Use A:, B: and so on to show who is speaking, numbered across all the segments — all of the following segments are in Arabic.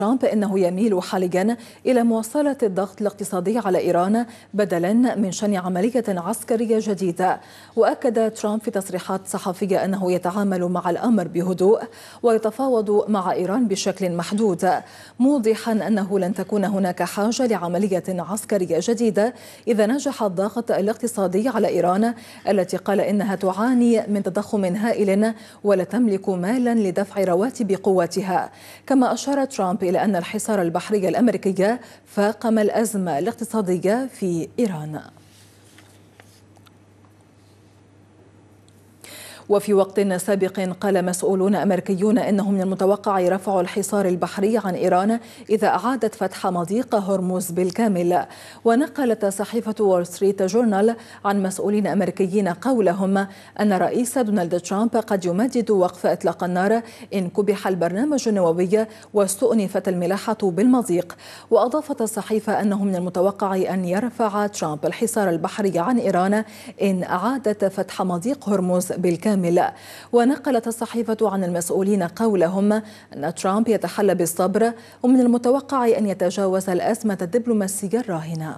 A: ترامب إنه يميل حاليا إلى مواصلة الضغط الاقتصادي على إيران بدلا من شن عملية عسكرية جديدة. وأكد ترامب في تصريحات صحفية أنه يتعامل مع الأمر بهدوء ويتفاوض مع إيران بشكل محدود، موضحا أنه لن تكون هناك حاجة لعملية عسكرية جديدة إذا نجح الضغط الاقتصادي على إيران التي قال إنها تعاني من تضخم هائل ولا تملك مالا لدفع رواتب قواتها. كما أشار ترامب إلى أن الحصار البحري الأمريكي فاقم الأزمة الاقتصادية في إيران. وفي وقت سابق قال مسؤولون أمريكيون إنه من المتوقع رفع الحصار البحري عن إيران إذا أعادت فتح مضيق هرمز بالكامل. ونقلت صحيفة وول ستريت جورنال عن مسؤولين أمريكيين قولهم أن الرئيس دونالد ترامب قد يمدد وقف إطلاق النار إن كبح البرنامج النووي واستؤنفت الملاحة بالمضيق. وأضافت الصحيفة أنه من المتوقع أن يرفع ترامب الحصار البحري عن إيران إن أعادت فتح مضيق هرمز بالكامل. ونقلت الصحيفة عن المسؤولين قولهم أن ترامب يتحلى بالصبر ومن المتوقع أن يتجاوز الأزمة الدبلوماسية الراهنة.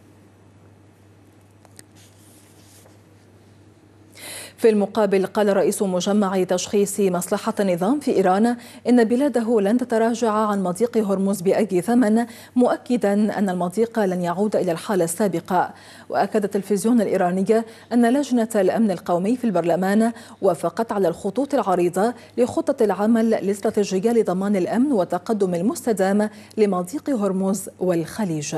A: في المقابل قال رئيس مجمع تشخيص مصلحة النظام في إيران إن بلاده لن تتراجع عن مضيق هرمز بأي ثمن، مؤكدا أن المضيق لن يعود إلى الحالة السابقة. وأكد التلفزيون الإيراني أن لجنة الأمن القومي في البرلمان وافقت على الخطوط العريضة لخطة العمل الاستراتيجية لضمان الأمن والتقدم المستدام لمضيق هرمز والخليج.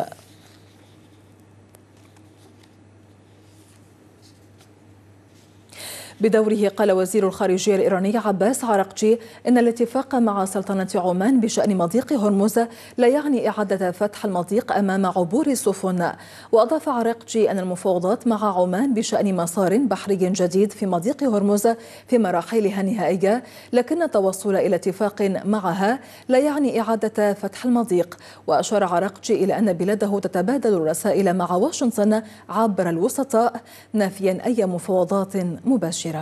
A: بدوره قال وزير الخارجية الإيراني عباس عراقجي إن الاتفاق مع سلطنة عمان بشأن مضيق هرمز لا يعني إعادة فتح المضيق أمام عبور السفن. وأضاف عراقجي أن المفاوضات مع عمان بشأن مسار بحري جديد في مضيق هرمز في مراحلها النهائية، لكن التوصل إلى اتفاق معها لا يعني إعادة فتح المضيق. وأشار عراقجي إلى أن بلاده تتبادل الرسائل مع واشنطن عبر الوسطاء نافيا أي مفاوضات مباشرة.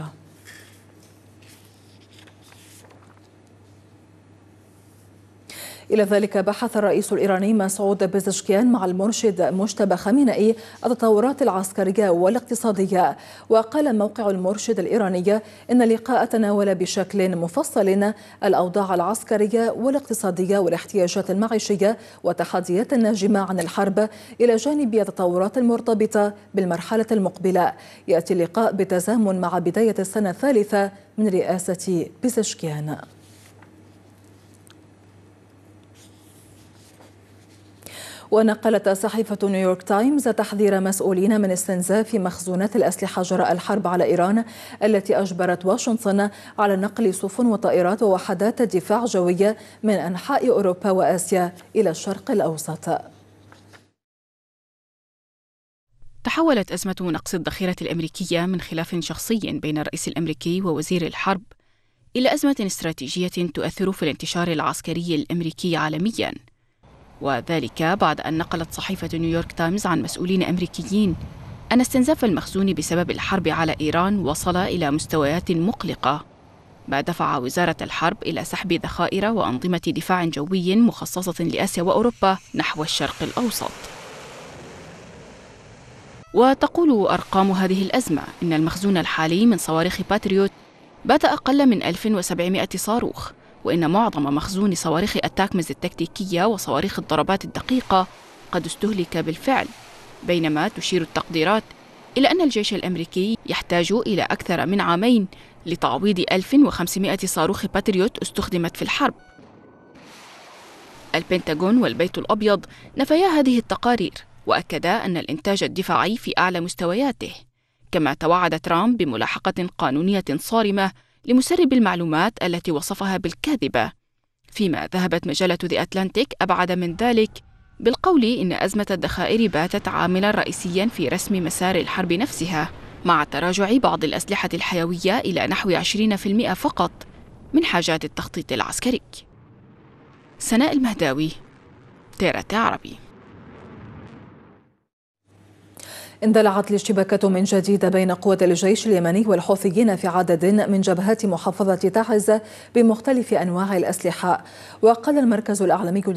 A: إلى ذلك بحث الرئيس الإيراني مسعود بزشكيان مع المرشد مجتبى خامنئي التطورات العسكرية والاقتصادية. وقال موقع المرشد الإيراني إن اللقاء تناول بشكل مفصل الأوضاع العسكرية والاقتصادية والاحتياجات المعيشية والتحديات الناجمة عن الحرب إلى جانب التطورات المرتبطة بالمرحلة المقبلة. يأتي اللقاء بتزامن مع بداية السنة الثالثة من رئاسة بزشكيان. ونقلت صحيفة نيويورك تايمز تحذير مسؤولين من استنزاف مخزونات الأسلحة جراء الحرب على إيران التي أجبرت واشنطن على نقل سفن وطائرات ووحدات دفاع جوية من أنحاء أوروبا وآسيا إلى الشرق الأوسط.
B: تحولت أزمة نقص الذخيرة الأمريكية من خلاف شخصي بين الرئيس الأمريكي ووزير الحرب إلى أزمة استراتيجية تؤثر في الانتشار العسكري الأمريكي عالمياً، وذلك بعد أن نقلت صحيفة نيويورك تايمز عن مسؤولين أمريكيين أن استنزاف المخزون بسبب الحرب على إيران وصل إلى مستويات مقلقة، ما دفع وزارة الحرب إلى سحب ذخائر وأنظمة دفاع جوي مخصصة لآسيا وأوروبا نحو الشرق الأوسط. وتقول أرقام هذه الأزمة إن المخزون الحالي من صواريخ باتريوت بات أقل من 1700 صاروخ، وإن معظم مخزون صواريخ التاكمز التكتيكية وصواريخ الضربات الدقيقة قد استهلك بالفعل، بينما تشير التقديرات إلى أن الجيش الأمريكي يحتاج إلى أكثر من عامين لتعويض 1500 صاروخ باتريوت استخدمت في الحرب. البنتاغون والبيت الأبيض نفيا هذه التقارير وأكدا أن الإنتاج الدفاعي في أعلى مستوياته، كما توعد ترامب بملاحقة قانونية صارمة لمسرب المعلومات التي وصفها بالكاذبة، فيما ذهبت مجلة The Atlantic أبعد من ذلك بالقول إن أزمة الذخائر باتت عاملاً رئيسياً في رسم مسار الحرب نفسها، مع تراجع بعض الأسلحة الحيوية إلى نحو 20% فقط من حاجات التخطيط العسكري. سناء المهداوي، TRT عربي.
A: اندلعت الاشتباكات من جديد بين قوات الجيش اليمني والحوثيين في عدد من جبهات محافظة تعز بمختلف أنواع الأسلحة. وقال المركز الأعلامي